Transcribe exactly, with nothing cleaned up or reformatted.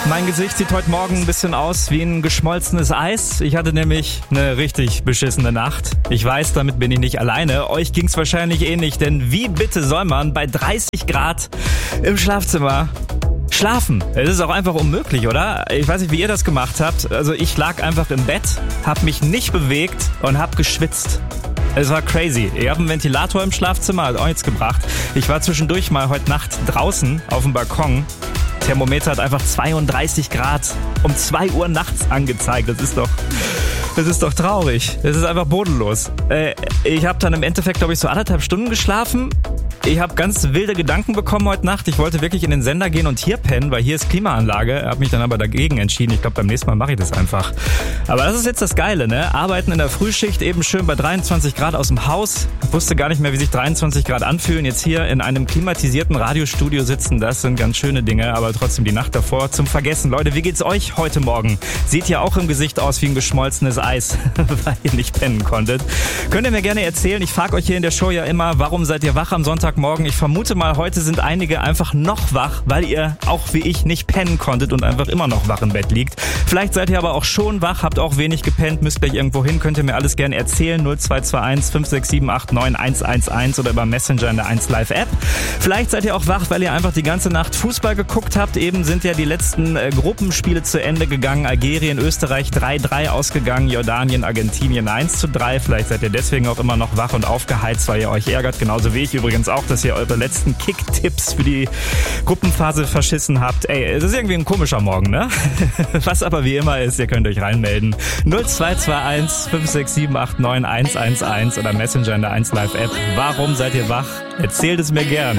Mein Gesicht sieht heute Morgen ein bisschen aus wie ein geschmolzenes Eis. Ich hatte nämlich eine richtig beschissene Nacht. Ich weiß, damit bin ich nicht alleine. Euch ging's wahrscheinlich ähnlich, denn wie bitte soll man bei dreißig Grad im Schlafzimmer schlafen? Es ist auch einfach unmöglich, oder? Ich weiß nicht, wie ihr das gemacht habt. Also ich lag einfach im Bett, hab mich nicht bewegt und hab geschwitzt. Es war crazy. Ich habe einen Ventilator im Schlafzimmer, hat auch nichts gebracht. Ich war zwischendurch mal heute Nacht draußen auf dem Balkon. Thermometer hat einfach zweiunddreißig Grad um zwei Uhr nachts angezeigt. Das ist doch, das ist doch traurig. Das ist einfach bodenlos. Äh, ich habe dann im Endeffekt, glaube ich, so anderthalb Stunden geschlafen. Ich habe ganz wilde Gedanken bekommen heute Nacht. Ich wollte wirklich in den Sender gehen und hier pennen, weil hier ist Klimaanlage. Habe mich dann aber dagegen entschieden. Ich glaube, beim nächsten Mal mache ich das einfach. Aber das ist jetzt das Geile, ne? Arbeiten in der Frühschicht, eben schön bei dreiundzwanzig Grad aus dem Haus. Ich wusste gar nicht mehr, wie sich dreiundzwanzig Grad anfühlen. Jetzt hier in einem klimatisierten Radiostudio sitzen, das sind ganz schöne Dinge. Aber trotzdem die Nacht davor zum Vergessen. Leute, wie geht's euch heute Morgen? Seht ihr auch im Gesicht aus wie ein geschmolzenes Eis, weil ihr nicht pennen konntet? Könnt ihr mir gerne erzählen. Ich frage euch hier in der Show ja immer, warum seid ihr wach am Sonntag? Morgen. Ich vermute mal, heute sind einige einfach noch wach, weil ihr auch wie ich nicht pennen konntet und einfach immer noch wach im Bett liegt. Vielleicht seid ihr aber auch schon wach, habt auch wenig gepennt, müsst gleich irgendwo hin, könnt ihr mir alles gerne erzählen. null zwei zwei eins fünf sechs sieben acht neun eins eins eins oder über Messenger in der eins Live App. Vielleicht seid ihr auch wach, weil ihr einfach die ganze Nacht Fußball geguckt habt. Eben sind ja die letzten äh, Gruppenspiele zu Ende gegangen. Algerien, Österreich drei drei ausgegangen, Jordanien, Argentinien eins zu drei. Vielleicht seid ihr deswegen auch immer noch wach und aufgeheizt, weil ihr euch ärgert, genauso wie ich übrigens auch, dass ihr eure letzten Kick-Tipps für die Gruppenphase verschissen habt. Ey, es ist irgendwie ein komischer Morgen, ne? Was aber wie immer ist, ihr könnt euch reinmelden. null zwei zwei eins fünf sechs sieben acht neun eins eins eins oder Messenger in der eins Live App. Warum seid ihr wach? Erzählt es mir gern.